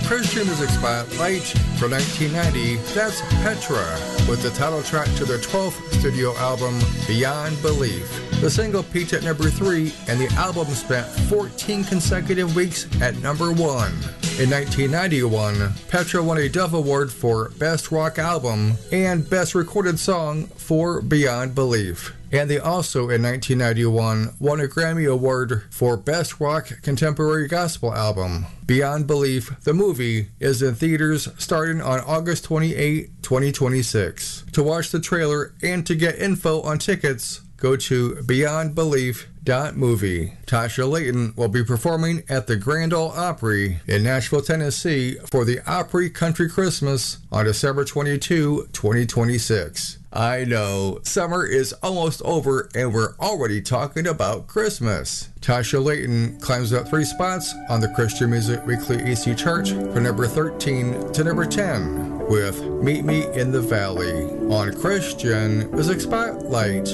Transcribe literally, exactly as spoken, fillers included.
Christian Music Spotlight for nineteen ninety, that's Petra, with the title track to their twelfth studio album, Beyond Belief. The single peaked at number three, and the album spent fourteen consecutive weeks at number one. In nineteen ninety-one, Petra won a Dove Award for Best Rock Album and Best Recorded Song for Beyond Belief. And they also, in nineteen ninety-one, won a Grammy Award for Best Rock Contemporary Gospel Album. Beyond Belief, the movie, is in theaters starting on August twenty-eighth, twenty twenty-six. To watch the trailer and to get info on tickets, go to beyond belief dot movie. Tasha Layton will be performing at the Grand Ole Opry in Nashville, Tennessee for the Opry Country Christmas on December twenty-second, twenty twenty-six. I know, summer is almost over and we're already talking about Christmas. Tasha Layton climbs up three spots on the Christian Music Weekly A C chart from number thirteen to number ten with Meet Me in the Valley on Christian Music Spotlight.